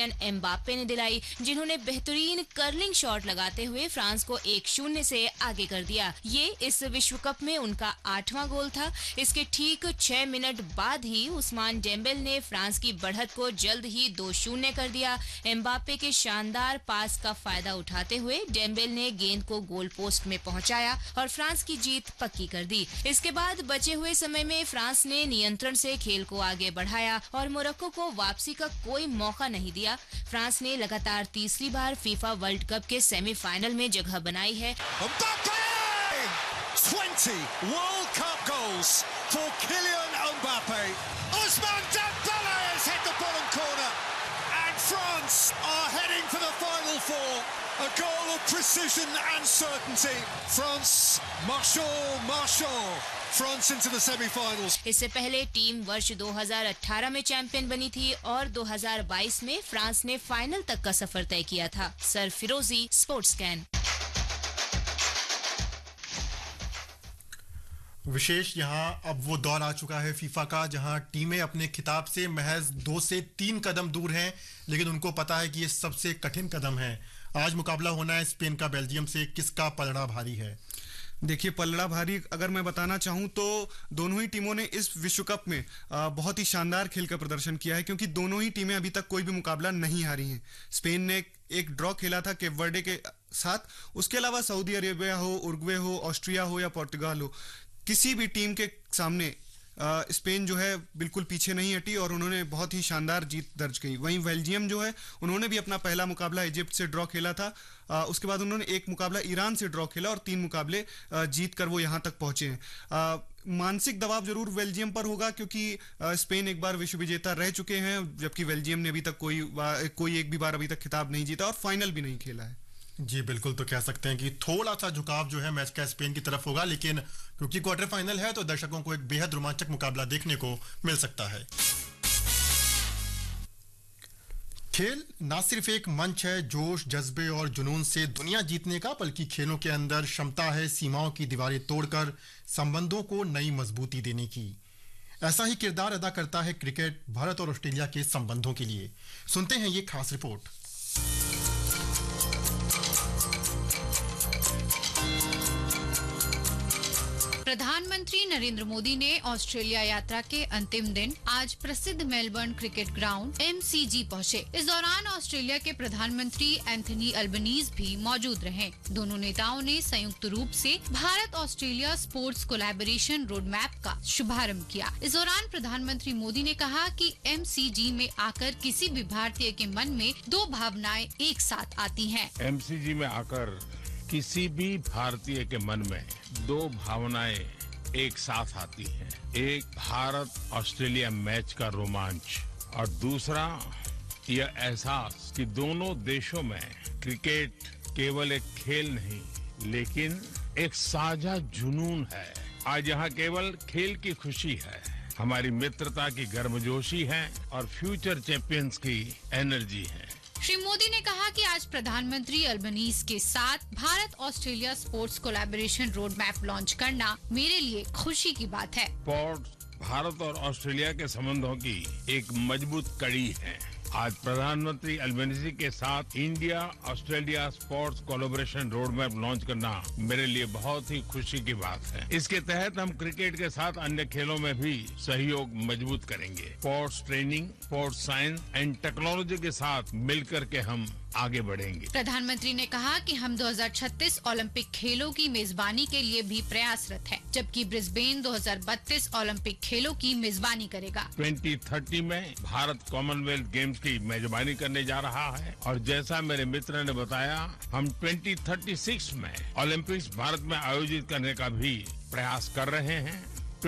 Champion Mbappe ने दिलाई, जिन्होंने बेहतरीन कर्लिंग शॉट लगाते हुए फ्रांस को 1-0 से आगे कर दिया। ये इस विश्व कप में उनका 8वां गोल था। इसके ठीक 6 मिनट बाद ही उस्मान डेम्बेले ने फ्रांस की बढ़त को जल्द ही 2-0 कर दिया। एम्बाप्पे के शानदार पास का फायदा उठाते हुए डेम्बेले ने गेंद को गोल पोस्ट में पहुंचाया और फ्रांस की जीत पक्की कर दी। इसके बाद बचे हुए समय में फ्रांस ने नियंत्रण से खेल को आगे बढ़ाया और मोरक्को को वापसी का कोई मौका नहीं दिया। फ्रांस ने लगातार तीसरी बार फीफा वर्ल्ड कप के सेमीफाइनल में जगह बनाई है। 20 World Cup goals for Kylian Mbappe. Ousmane Dembele has hit the bottom corner and France are heading for the final four. A goal of precision and certainty. France, marchons. France into the semi-finals. इससे पहले team वर्ष 2018 में champion बनी थी और 2022 में France ने final तक का सफर तय किया था। सरफिरोजी, स्पोर्ट्स स्कैन। विशेष यहाँ अब वो दौर आ चुका है फीफा का जहाँ टीमें अपने खिताब से महज 2 से 3 कदम दूर हैं, लेकिन उनको पता है कि ये सबसे कठिन कदम है। आज मुकाबला होना है स्पेन का बेल्जियम से। किसका पलड़ा भारी है? देखिए, पलड़ा भारी अगर मैं बताना चाहूं तो दोनों ही टीमों ने इस विश्व कप में बहुत ही शानदार खेल का प्रदर्शन किया है, क्योंकि दोनों ही टीमें अभी तक कोई भी मुकाबला नहीं हारी हैं। स्पेन ने एक ड्रॉ खेला था केप वर्डे के साथ। उसके अलावा सऊदी अरेबिया हो, उरुग्वे हो, ऑस्ट्रिया हो या पुर्तगाल हो, किसी भी टीम के सामने स्पेन जो है बिल्कुल पीछे नहीं हटी और उन्होंने बहुत ही शानदार जीत दर्ज की। वहीं बेल्जियम जो है उन्होंने भी अपना पहला मुकाबला इजिप्ट से ड्रॉ खेला था। उसके बाद उन्होंने एक मुकाबला ईरान से ड्रॉ खेला और 3 मुकाबले जीत कर वो यहाँ तक पहुंचे हैं। मानसिक दबाव जरूर बेल्जियम पर होगा, क्योंकि स्पेन एक बार विश्व विजेता रह चुके हैं, जबकि बेल्जियम ने अभी तक कोई एक भी बार अभी तक खिताब नहीं जीता और फाइनल भी नहीं खेला है। जी बिल्कुल, तो कह सकते हैं कि थोड़ा सा झुकाव जो है मैच का स्पेन की तरफ होगा, लेकिन क्योंकि क्वार्टर फाइनल है तो दर्शकों को एक बेहद रोमांचक मुकाबला देखने को मिल सकता है। खेल ना सिर्फ एक मंच है जोश, जज्बे और जुनून से दुनिया जीतने का, बल्कि खेलों के अंदर क्षमता है सीमाओं की दीवारें तोड़कर संबंधों को नई मजबूती देने की। ऐसा ही किरदार अदा करता है क्रिकेट भारत और ऑस्ट्रेलिया के संबंधों के लिए। सुनते हैं ये खास रिपोर्ट। प्रधानमंत्री नरेंद्र मोदी ने ऑस्ट्रेलिया यात्रा के अंतिम दिन आज प्रसिद्ध मेलबर्न क्रिकेट ग्राउंड MCG पहुंचे। इस दौरान ऑस्ट्रेलिया के प्रधानमंत्री एंथनी अल्बनीज भी मौजूद रहे। दोनों नेताओं ने संयुक्त रूप से Bharat Australia sports collaboration road map का शुभारंभ किया। इस दौरान प्रधानमंत्री मोदी ने कहा कि MCG में आकर किसी भी भारतीय के मन में 2 भावनाएं एक साथ आती हैं। MCG में आकर किसी भी भारतीय के मन में 2 भावनाएं एक साथ आती हैं। एक भारत ऑस्ट्रेलिया मैच का रोमांच और दूसरा यह एहसास कि दोनों देशों में क्रिकेट केवल एक खेल नहीं लेकिन एक साझा जुनून है। आज यहाँ केवल खेल की खुशी है, हमारी मित्रता की गर्मजोशी है और फ्यूचर चैंपियंस की एनर्जी है। श्री मोदी ने कहा कि आज प्रधानमंत्री अल्बनीज के साथ Bharat Australia sports collaboration road map launch करना मेरे लिए खुशी की बात है। स्पोर्ट्स भारत और ऑस्ट्रेलिया के संबंधों की एक मजबूत कड़ी है। आज प्रधानमंत्री अल्बनीजी के साथ India Australia sports collaboration road map launch करना मेरे लिए बहुत ही खुशी की बात है। इसके तहत हम क्रिकेट के साथ अन्य खेलों में भी सहयोग मजबूत करेंगे। Sports training, sports science and technology के साथ मिलकर के हम आगे बढ़ेंगे। प्रधानमंत्री ने कहा कि हम 2036 ओलंपिक खेलों की मेजबानी के लिए भी प्रयासरत हैं, जबकि ब्रिस्बेन 2032 ओलंपिक खेलों की मेजबानी करेगा। 2030 में भारत कॉमनवेल्थ गेम्स की मेजबानी करने जा रहा है और जैसा मेरे मित्र ने बताया, हम 2036 में ओलंपिक्स भारत में आयोजित करने का भी प्रयास कर रहे हैं।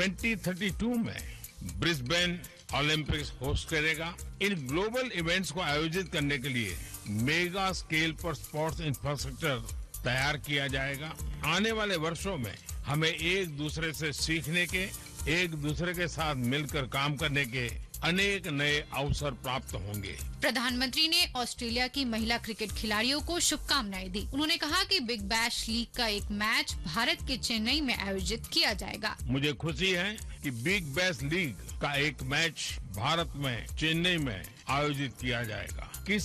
2032 में ब्रिस्बेन ओलंपिक्स होस्ट करेगा। इन ग्लोबल इवेंट्स को आयोजित करने के लिए मेगा स्केल पर स्पोर्ट्स इंफ्रास्ट्रक्चर तैयार किया जाएगा। आने वाले वर्षों में हमें एक दूसरे से सीखने के, एक दूसरे के साथ मिलकर काम करने के अनेक नए अवसर प्राप्त होंगे। प्रधानमंत्री ने ऑस्ट्रेलिया की महिला क्रिकेट खिलाड़ियों को शुभकामनाएं दी। उन्होंने कहा कि बिग बैश लीग का एक मैच भारत के चेन्नई में आयोजित किया जाएगा। मुझे खुशी है कि बिग बैश लीग का एक मैच भारत में चेन्नई में आयोजित किया जाएगा।